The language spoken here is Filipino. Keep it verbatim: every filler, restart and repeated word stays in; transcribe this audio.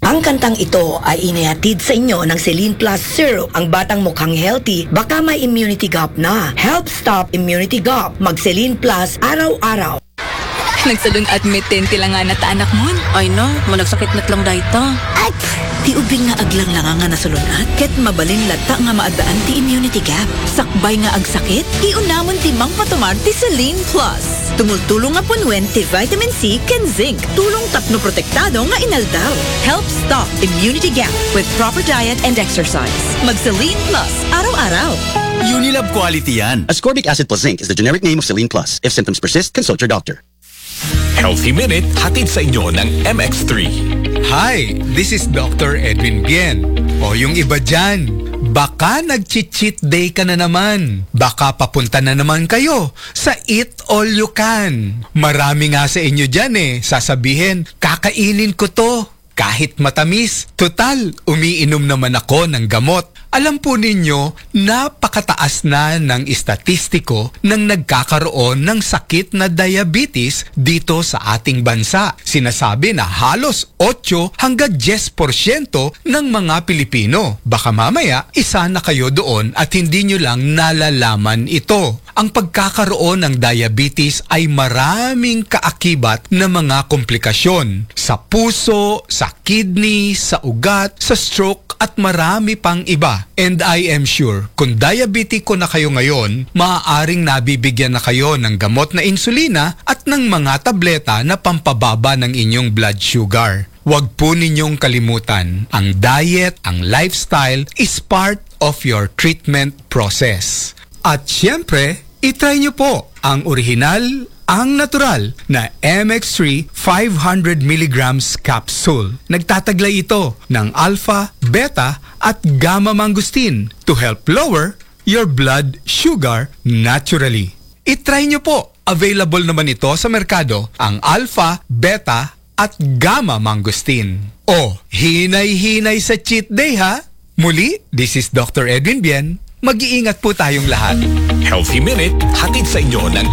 Ang kantang ito ay inihatid sa inyo ng Celine Plus Syrup. Ang batang mukhang healthy, baka may immunity gap na. Help stop immunity gap. Mag Celine Plus araw-araw. Nagsalong admitin tila nga na ta anak mo. Ay no, malagsakit na lang dayta. At ti ubing nga aglang lang nga nasulunat. Ket mabalin lata nga maadaan ti immunity gap. Sakbay nga agsakit, iunamon ti Mang Patumar ti Celine Plus. Tumultulong nga punwen ti vitamin C ken zinc. Tulong tapno protektado nga inaldaw. Help stop immunity gap with proper diet and exercise. Mag Celine Plus araw-araw. Unilab quality yan. Ascorbic acid plus zinc is the generic name of Celine Plus. If symptoms persist, consult your doctor. Healthy Minute, hatid sa inyo ng M X three. Hi, this is Doctor Edwin Bien. O yung iba dyan, baka nag-cheat day ka na naman. Baka papunta na naman kayo sa Eat All You Can. Marami nga sa inyo dyan eh, sasabihin, kakainin ko to. Kahit matamis, total, umiinom naman ako ng gamot. Alam po ninyo, napakataas na ng estatistiko ng nagkakaroon ng sakit na diabetes dito sa ating bansa. Sinasabi na halos eight hanggang ten porsyento ng mga Pilipino. Baka mamaya, isa na kayo doon at hindi nyo lang nalalaman ito. Ang pagkakaroon ng diabetes ay maraming kaakibat na mga komplikasyon. Sa puso, sa kidney, sa ugat, sa stroke at marami pang iba. And I am sure, kung diabetiko na kayo ngayon, maaaring nabibigyan na kayo ng gamot na insulina at ng mga tableta na pampababa ng inyong blood sugar. Huwag po ninyong kalimutan, ang diet, ang lifestyle is part of your treatment process. At syempre, itry nyo po ang original, ang natural na M X three five hundred milligrams capsule. Nagtataglay ito ng alpha, beta at gamma mangosteen to help lower your blood sugar naturally. Itry nyo po. Available naman ito sa merkado ang alpha, beta at gamma mangosteen. O, hinay-hinay sa cheat day ha? Muli, this is Doctor Edwin Bien. Mag-iingat po tayong lahat. Healthy Minute, hatid sa inyo ng